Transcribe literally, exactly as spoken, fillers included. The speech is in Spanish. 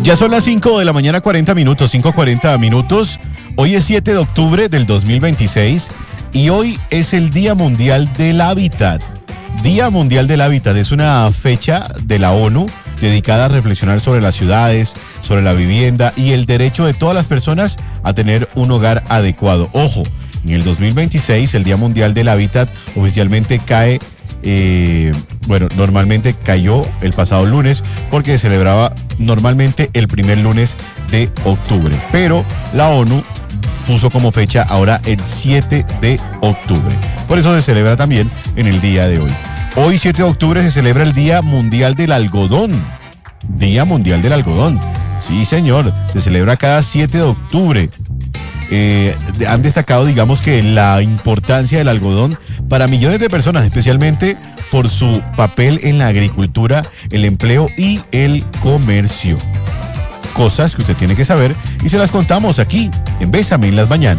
Ya son las cinco de la mañana, cuarenta minutos, cinco cuarenta minutos. Hoy es siete de octubre del dos mil veintiséis y hoy es el Día Mundial del Hábitat. Día Mundial del Hábitat es una fecha de la ONU dedicada a reflexionar sobre las ciudades, sobre la vivienda y el derecho de todas las personas a tener un hogar adecuado. Ojo, en el dos mil veintiséis el Día Mundial del Hábitat oficialmente cae, eh, bueno, normalmente cayó el pasado lunes porque se celebraba normalmente el primer lunes de octubre, pero la ONU puso como fecha ahora el siete de octubre. Por eso se celebra también en el día de hoy. Hoy, siete de octubre, se celebra el Día Mundial del Algodón. Día Mundial del Algodón. Sí, señor, se celebra cada siete de octubre. Eh, han destacado, digamos, que la importancia del algodón para millones de personas, especialmente por su papel en la agricultura, el empleo y el comercio. Cosas que usted tiene que saber y se las contamos aquí en Bésame en las Mañanas.